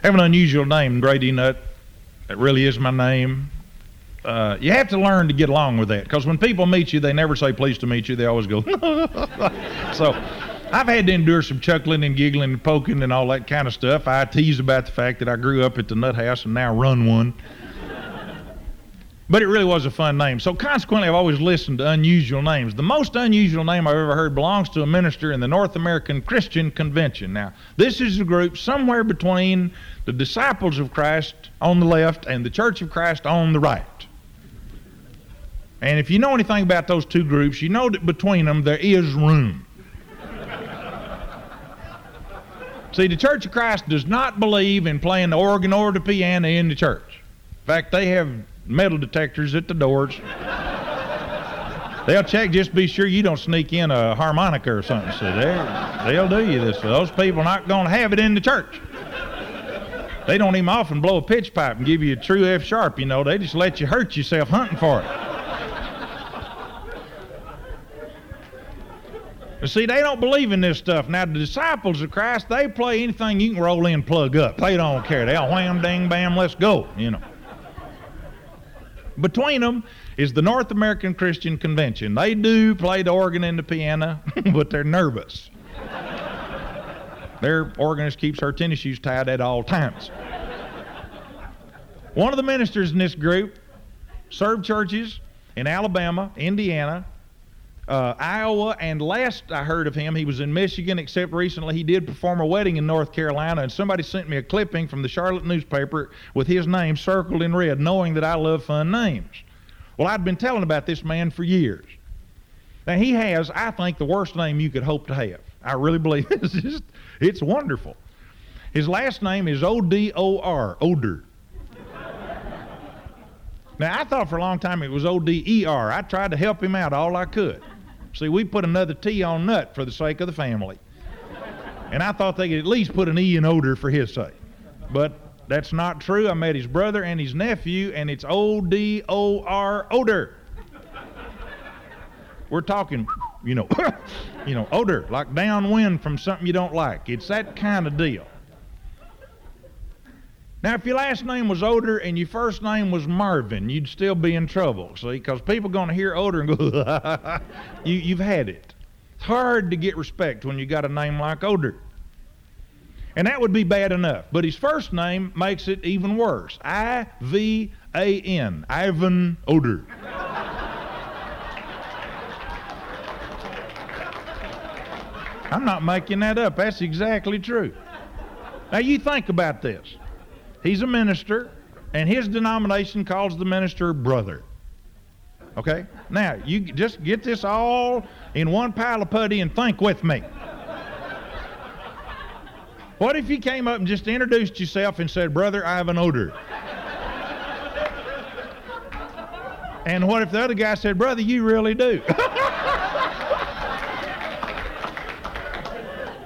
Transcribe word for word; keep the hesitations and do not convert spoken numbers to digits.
have an unusual name, Grady Nutt. That really is my name. Uh, you have to learn to get along with that, because when people meet you, they never say pleased to meet you. They always go, so I've had to endure some chuckling and giggling and poking and all that kind of stuff. I tease about the fact that I grew up at the Nut House and now run one. But it really was a fun name. So consequently, I've always listened to unusual names. The most unusual name I've ever heard belongs to a minister in the North American Christian Convention. Now, this is a group somewhere between the Disciples of Christ on the left and the Church of Christ on the right. And if you know anything about those two groups, you know that between them there is room. See, the Church of Christ does not believe in playing the organ or the piano in the church. In fact, they have metal detectors at the doors. They'll check, just be sure you don't sneak in a harmonica or something. So they'll do you this. Those people are not going to have it in the church. They don't even often blow a pitch pipe and give you a true F sharp, you know. They just let you hurt yourself hunting for it. But see, they don't believe in this stuff. Now, the disciples of Christ, they play anything you can roll in, plug up. They don't care. They'll wham, ding, bam, let's go, you know. Between them is the North American Christian Convention. They do play the organ and the piano, but they're nervous. Their organist keeps her tennis shoes tied at all times. One of the ministers in this group served churches in Alabama, Indiana, uh, Iowa, and last I heard of him, he was in Michigan, except recently he did perform a wedding in North Carolina, and somebody sent me a clipping from the Charlotte newspaper with his name circled in red, knowing that I love fun names. Well, I'd been telling about this man for years. Now, he has, I think, the worst name you could hope to have. I really believe it's just, it's wonderful. His last name is O D O R, Oder. Now, I thought for a long time it was O D E R. I tried to help him out all I could. See, we put another T on Nut for the sake of the family. And I thought they could at least put an E in Oder for his sake. But that's not true. I met his brother and his nephew, and it's O D O R, Oder. We're talking, you know, you know, odor, like downwind from something you don't like. It's that kind of deal. Now, if your last name was Oder and your first name was Marvin, you'd still be in trouble, see, because people are going to hear Oder and go, you, you've had it. It's hard to get respect when you got a name like Oder. And that would be bad enough, but his first name makes it even worse. I V A N, Ivan Oder. I'm not making that up. That's exactly true. Now, you think about this. He's a minister, and his denomination calls the minister brother. Okay? Now, you just get this all in one pile of putty and think with me. What if you came up and just introduced yourself and said, Brother Ivan Oder? And what if the other guy said, Brother, you really do?